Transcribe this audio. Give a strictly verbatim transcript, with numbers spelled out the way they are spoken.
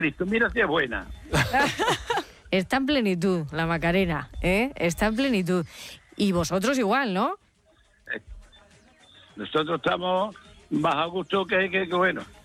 Cristo, mira si es buena. Está en plenitud la Macarena, ¿eh? Está en plenitud. Y vosotros igual, ¿no? Nosotros estamos más a gusto que, que, que bueno.